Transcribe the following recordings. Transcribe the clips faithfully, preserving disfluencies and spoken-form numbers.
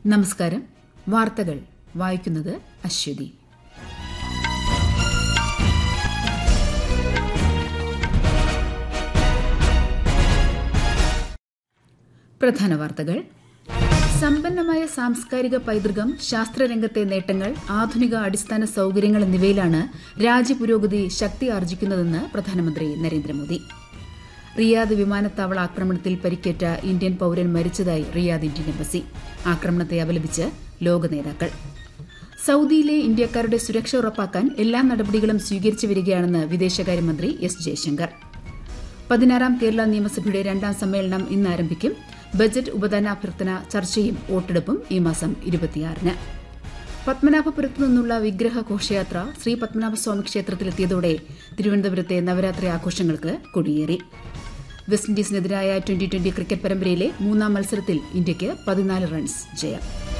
നമസ്കാരം. വാർത്തകൾ വായിക്കുന്നത് അശ്വതി. പ്രധാന വാർത്തകൾ. സമ്പന്നമായ സാംസ്കാരിക പൈതൃകം, ശാസ്ത്രരംഗത്തെ നേട്ടങ്ങൾ, ആധുനിക അടിസ്ഥാന സൌകര്യങ്ങൾ എന്നിവയിലാണ് രാജ്യപുരോഗതി ശക്തി ആർജിക്കുന്നതെന്ന് പ്രധാനമന്ത്രി നരേന്ദ്രമോദി. റിയാദ് വിമാനത്താവള ആക്രമണത്തിൽ പരിക്കേറ്റ ഇന്ത്യൻ പൌരൻ മരിച്ചതായി റിയാദ് ഇന്ത്യൻ എംബസി. ആക്രമണത്തെ അപലപിച്ച് ലോക നേതാക്കൾ. സൌദിയിലെ ഇന്ത്യക്കാരുടെ സുരക്ഷ ഉറപ്പാക്കാൻ എല്ലാ നടപടികളും സ്വീകരിച്ചു വരികയാണെന്ന് വിദേശകാര്യമന്ത്രി എസ് ജയശങ്കർ. പതിനാറാം കേരള നിയമസഭയുടെ രണ്ടാം സമ്മേളനം ഇന്ന് ആരംഭിക്കും. ബജറ്റ് ഉപദാനാഭ്യർത്ഥന ചർച്ചയും വോട്ടെടുപ്പും ഈ മാസം ഇരുപത്തിയാറിന്. പത്മനാഭപുരത്തു നിന്നുള്ള വിഗ്രഹ ഘോഷയാത്ര ശ്രീ പത്മനാഭസ്വാമി ക്ഷേത്രത്തിലെത്തിയതോടെ തിരുവനന്തപുരത്തെ നവരാത്രി ആഘോഷങ്ങൾക്ക് കൊടിയേറി. വെസ്റ്റ് ഇൻഡീസിനെതിരായ ട്വന്റി ട്വന്റി ക്രിക്കറ്റ് പരമ്പരയിലെ മൂന്നാം മത്സരത്തിൽ ഇന്ത്യയ്ക്ക് പതിനാല് റൺസ് ജയം.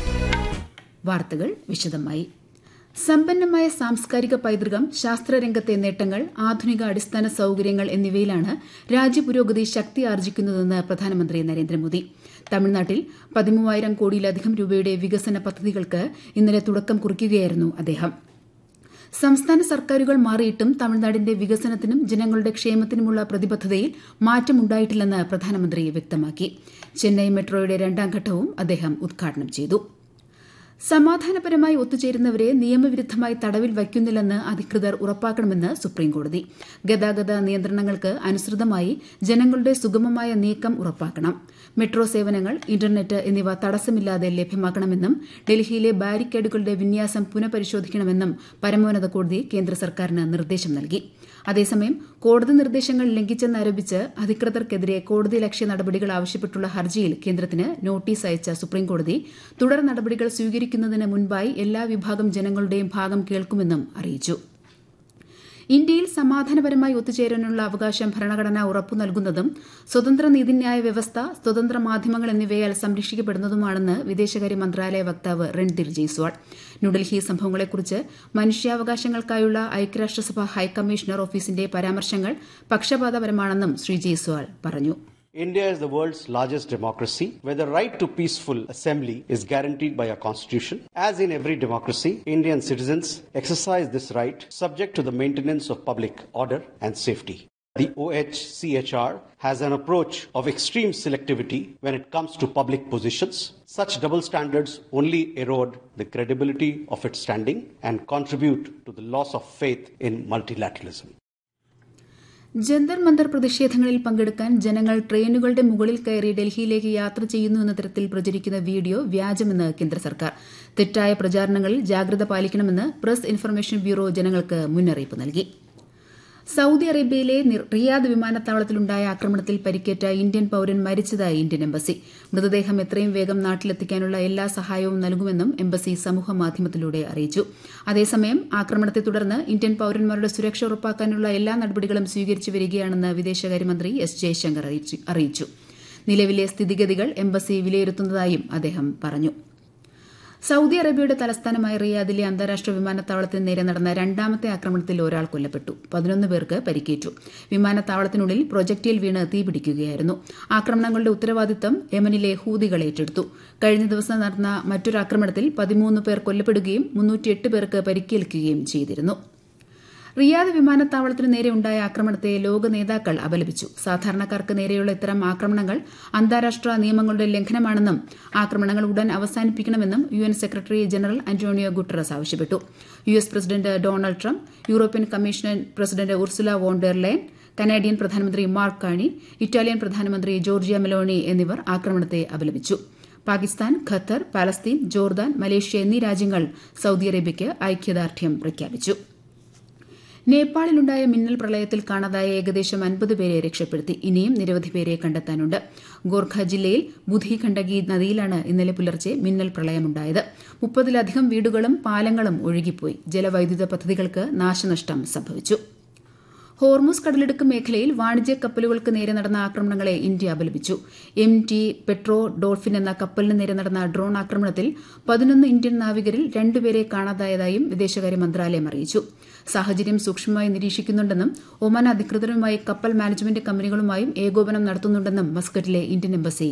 വാർത്തകൾ വിശദമായി. സമ്പന്നമായ സാംസ്കാരിക പൈതൃകം, ശാസ്ത്രരംഗത്തെ നേട്ടങ്ങൾ, ആധുനിക അടിസ്ഥാന സൌകര്യങ്ങൾ എന്നിവയിലാണ് രാജ്യപുരോഗതി ശക്തി ആർജിക്കുന്നതെന്ന് പ്രധാനമന്ത്രി നരേന്ദ്രമോദി. തമിഴ്നാട്ടിൽ പതിമൂവായിരം കോടിയിലധികം രൂപയുടെ വികസന പദ്ധതികൾക്ക് ഇന്നലെ തുടക്കം കുറിക്കുകയായിരുന്നു അദ്ദേഹം. സംസ്ഥാന സർക്കാരുകൾ മാറിയിട്ടും തമിഴ്നാടിന്റെ വികസനത്തിനും ജനങ്ങളുടെ ക്ഷേമത്തിനുമുള്ള പ്രതിബദ്ധതയിൽ മാറ്റമുണ്ടായിട്ടില്ലെന്ന് പ്രധാനമന്ത്രി വ്യക്തമാക്കി. ചെന്നൈ മെട്രോയുടെ രണ്ടാം ഘട്ടവും അദ്ദേഹം ഉദ്ഘാടനം ചെയ്തു. സമാധാനപരമായി ഒത്തുചേരുന്നവരെ നിയമവിരുദ്ധമായി തടവിൽ വയ്ക്കുന്നില്ലെന്ന് അധികൃതർ ഉറപ്പാക്കണമെന്ന് സുപ്രീംകോടതി. ഗതാഗത നിയന്ത്രണങ്ങൾക്ക് അനുസൃതമായി ജനങ്ങളുടെ സുഗമമായ നീക്കം ഉറപ്പാക്കണം. മെട്രോ സേവനങ്ങൾ, ഇന്റർനെറ്റ് എന്നിവ തടസ്സമില്ലാതെ ലഭ്യമാക്കണമെന്നും ഡൽഹിയിലെ ബാരിക്കേഡുകളുടെ വിന്യാസം പുനഃപരിശോധിക്കണമെന്നും പരമോന്നത കോടതി കേന്ദ്ര സർക്കാരിന് നിർദ്ദേശം നൽകി. അതേസമയം കോടതി നിർദ്ദേശങ്ങൾ ലംഘിച്ചെന്നാരോപിച്ച് അധികൃതർക്കെതിരെ കോടതിയലക്ഷ്യ നടപടികൾ ആവശ്യപ്പെട്ടുള്ള ഹർജിയിൽ കേന്ദ്രത്തിന് നോട്ടീസ് അയച്ച സുപ്രീംകോടതി തുടർ നടപടികൾ സ്വീകരിക്കുന്നതിന് മുൻപായി എല്ലാ വിഭാഗം ജനങ്ങളുടെയും ഭാഗം കേൾക്കുമെന്നും അറിയിച്ചു. ഇന്ത്യയിൽ സമാധാനപരമായി ഒത്തുചേരാനുള്ള അവകാശം ഭരണഘടന ഉറപ്പു നൽകുന്നതും സ്വതന്ത്ര നീതിന്യായ വ്യവസ്ഥ, സ്വതന്ത്ര മാധ്യമങ്ങൾ എന്നിവയാൽ സംരക്ഷിക്കപ്പെടുന്നതുമാണെന്ന് വിദേശകാര്യ മന്ത്രാലയ വക്താവ് രൺധീർ ജയ്സ്വാൾ. ന്യൂഡൽഹി സംഭവങ്ങളെക്കുറിച്ച് മനുഷ്യാവകാശങ്ങൾക്കായുള്ള ഐക്യരാഷ്ട്രസഭ ഹൈക്കമ്മീഷണർ ഓഫീസിന്റെ പരാമർശങ്ങൾ പക്ഷപാതപരമാണെന്നും ശ്രീ ജയ്സ്വാൾ പറഞ്ഞു. India is the world's largest democracy, where the right to peaceful assembly is guaranteed by our constitution. As in every democracy, Indian citizens exercise this right subject to the maintenance of public order and safety. The O H C H R has an approach of extreme selectivity when it comes to public positions. Such double standards only erode the credibility of its standing and contribute to the loss of faith in multilateralism. Jantar Manthar പ്രതിഷേധങ്ങളിൽ പങ്കെടുക്കാൻ ജനങ്ങൾ ട്രെയിനുകളുടെ മുകളിൽ കയറി ഡൽഹിയിലേക്ക് യാത്ര ചെയ്യുന്നു എന്ന തരത്തിൽ പ്രചരിക്കുന്ന വീഡിയോ വ്യാജമെന്ന് കേന്ദ്ര സർക്കാർ. തെറ്റായ പ്രചാരണങ്ങളിൽ ജാഗ്രത പാലിക്കണമെന്ന് പ്രസ് ഇൻഫർമേഷൻ ബ്യൂറോ ജനങ്ങൾക്ക് മുന്നറിയിപ്പ് നൽകി. സൌദി അറേബ്യയിലെ റിയാദ് വിമാനത്താവളത്തിലുണ്ടായ ആക്രമണത്തിൽ പരിക്കേറ്റ ഇന്ത്യൻ പൌരൻ മരിച്ചതായി ഇന്ത്യൻ എംബസി. മൃതദേഹം എത്രയും വേഗം നാട്ടിലെത്തിക്കാനുള്ള എല്ലാ സഹായവും നൽകുമെന്നും എംബസി സമൂഹമാധ്യമത്തിലൂടെ അറിയിച്ചു. അതേസമയം ആക്രമണത്തെ തുടർന്ന് ഇന്ത്യൻ പൌരന്മാരുടെ സുരക്ഷ ഉറപ്പാക്കാനുള്ള എല്ലാ നടപടികളും സ്വീകരിച്ചു വരികയാണെന്ന് വിദേശകാര്യമന്ത്രി എസ് ജയശങ്കർ അറിയിച്ചു. നിലവിലെ സ്ഥിതിഗതികൾ എംബസി വിലയിരുത്തുന്നതായും അദ്ദേഹം പറഞ്ഞു. സൌദി അറേബ്യയുടെ തലസ്ഥാനമായ റിയാദിലെ അന്താരാഷ്ട്ര വിമാനത്താവളത്തിന് നേരെ നടന്ന രണ്ടാമത്തെ ആക്രമണത്തിൽ ഒരാൾ കൊല്ലപ്പെട്ടു. പതിനൊന്ന് പേർക്ക് പരിക്കേറ്റു. വിമാനത്താവളത്തിനുള്ളിൽ പ്രൊജക്ടൈൽ വീണ് തീപിടിക്കുകയായിരുന്നു. ആക്രമണങ്ങളുടെ ഉത്തരവാദിത്തം യമനിലെ ഹൂതികൾ ഏറ്റെടുത്തു. കഴിഞ്ഞ ദിവസം നടന്ന മറ്റൊരു ആക്രമണത്തിൽ പതിമൂന്ന് പേർ കൊല്ലപ്പെടുകയും മുന്നൂറ്റിയെട്ട് പേർക്ക് പരിക്കേൽക്കുകയും ചെയ്തിരുന്നു. റിയാദ് വിമാനത്താവളത്തിനു നേരെ ഉണ്ടായ ആക്രമണത്തെ ലോക നേതാക്കൾ അപലപിച്ചു. സാധാരണക്കാർക്ക് നേരെയുള്ള ഇത്തരം ആക്രമണങ്ങൾ അന്താരാഷ്ട്ര നിയമങ്ങളുടെ ലംഘനമാണെന്നും ആക്രമണങ്ങൾ ഉടൻ അവസാനിപ്പിക്കണമെന്നും U N secretary general Antonio Guterres ആവശ്യപ്പെട്ടു. U S president Donald Trump, European commission president Ursula von der ലയൻ, കനേഡിയൻ പ്രധാനമന്ത്രി മാർക്ക് കാർണി, ഇറ്റാലിയൻ പ്രധാനമന്ത്രി ജോർജിയ മെലോണി എന്നിവർ ആക്രമണത്തെ അപലപിച്ചു. Pakistan, Qatar, Palestine, Jordan, Malaysia എന്നീ രാജ്യങ്ങൾ സൌദി അറേബ്യയ്ക്ക് ഐക്യദാർഢ്യം പ്രഖ്യാപിച്ചു. നേപ്പാളിലുണ്ടായ മിന്നൽ പ്രളയത്തിൽ കാണാതായ ഏകദേശം അൻപത് പേരെ രക്ഷപ്പെടുത്തി. ഇനിയും നിരവധി പേരെ കണ്ടെത്താനുണ്ട്. ഗോർഖ ജില്ലയിൽ ബുധി ഖണ്ഡകി നദിയിലാണ് ഇന്നലെ പുലർച്ചെ മിന്നൽ പ്രളയമുണ്ടായത്. മുപ്പതിലധികം വീടുകളും പാലങ്ങളും ഒഴുകിപ്പോയി. ജലവൈദ്യുത പദ്ധതികൾക്ക് നാശനഷ്ടം സംഭവിച്ചു. ഹോർമുസ് കടലിടുക്ക് മേഖലയിൽ വാണിജ്യ കപ്പലുകൾക്ക് നേരെ നടന്ന ആക്രമണങ്ങളെ ഇന്ത്യ അപലപിച്ചു. എം ടി പെട്രോ ഡോൾഫിൻ എന്ന കപ്പലിന് നേരെ നടന്ന ഡ്രോൺ ആക്രമണത്തിൽ പതിനൊന്ന് ഇന്ത്യൻ നാവികരിൽ രണ്ടുപേരെ കാണാതായതായും വിദേശകാര്യ മന്ത്രാലയം അറിയിച്ചു. സാഹചര്യം സൂക്ഷ്മമായി നിരീക്ഷിക്കുന്നുണ്ടെന്നും ഒമാൻ അധികൃതരുമായി കപ്പൽ മാനേജ്മെന്റ് കമ്പനികളുമായും ഏകോപനം നടത്തുന്നുണ്ടെന്നും മസ്കറ്റിലെ ഇന്ത്യൻ എംബസി